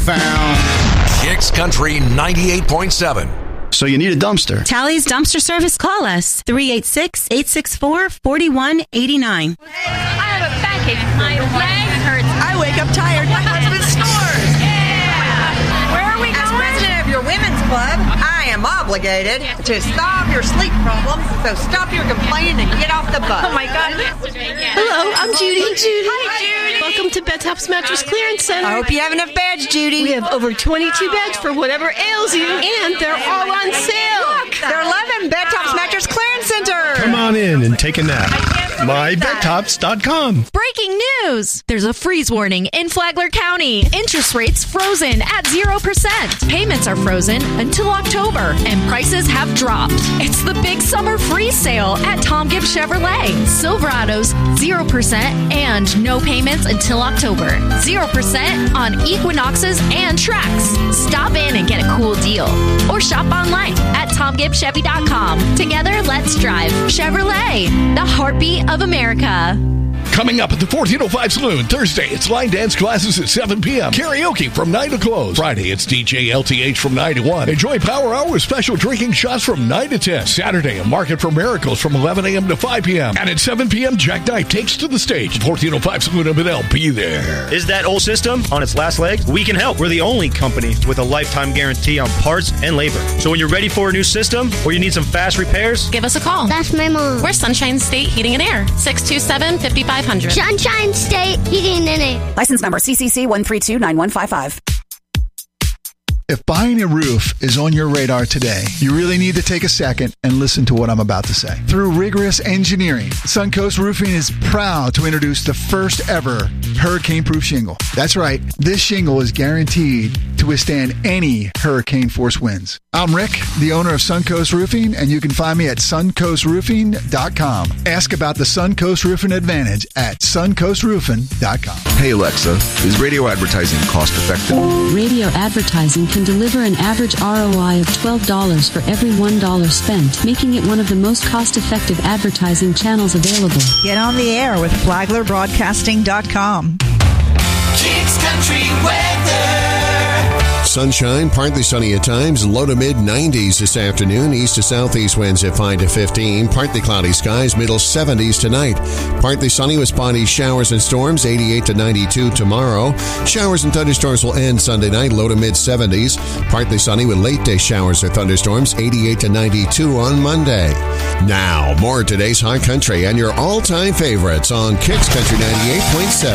found. Kicks Country 98.7. So you need a dumpster. Tally's Dumpster Service. Call us. 386-864-4189. I have a backache. My leg hurts. I wake up tired. My husband snores. Yeah. Where are we going? As president of your women's club, I am obligated to solve your sleep problems. So stop your complaining and get off the bus. Oh my God. Hello, I'm Judy. Hi, Judy. Welcome to Bedtops Mattress Clearance Center. I hope you have enough beds, Judy. We have over 22 beds for whatever ails you, and they're all on sale. Look, they're 11 Bedtops Mattress Clearance Center. Come on in and take a nap. MyBedtops.com. Breaking news! There's a freeze warning in Flagler County. Interest rates frozen at 0%. Payments are frozen until October, and prices have dropped. It's the big summer freeze sale at Tom Gibbs Chevrolet. Silverados, 0% and no payments until October. 0% on Equinoxes and Trax. Stop in and get a cool deal. Or shop online at TomGibbsChevy.com. Together, let's drive. Chevrolet, the heartbeat of America. Coming up at the 1405 Saloon. Thursday, it's line dance classes at 7 p.m. Karaoke from 9 to close. Friday, it's DJ LTH from 9 to 1. Enjoy Power Hour with special drinking shots from 9 to 10. Saturday, a Market for Miracles from 11 a.m. to 5 p.m. And at 7 p.m., Jack Knight takes to the stage. 1405 Saloon of Benel. Be there. Is that old system on its last legs? We can help. We're the only company with a lifetime guarantee on parts and labor. So when you're ready for a new system or you need some fast repairs, Give us a call. That's my mom. We're Sunshine State Heating and Air. 627-5500. Sunshine State Heating and Air. License number CCC 1329155. If buying a roof is on your radar today, you really need to take a second and listen to what I'm about to say. Through rigorous engineering, Suncoast Roofing is proud to introduce the first ever hurricane-proof shingle. That's right, this shingle is guaranteed to withstand any hurricane-force winds. I'm Rick, the owner of Suncoast Roofing, and you can find me at suncoastroofing.com. Ask about the Suncoast Roofing Advantage at suncoastroofing.com. Hey Alexa, is radio advertising cost effective? Radio advertising can deliver an average ROI of $12 for every $1 spent, making it one of the most cost-effective advertising channels available. Get on the air with FlaglerBroadcasting.com. Kicks Country Weather. Sunshine, partly sunny at times, low to mid-90s this afternoon. East to southeast winds at 5 to 15. Partly cloudy skies, middle 70s tonight. Partly sunny with spotty showers and storms, 88 to 92 tomorrow. Showers and thunderstorms will end Sunday night, low to mid-70s. Partly sunny with late-day showers or thunderstorms, 88 to 92 on Monday. Now, more of today's Hot Country and your all-time favorites on Kicks Country 98.7.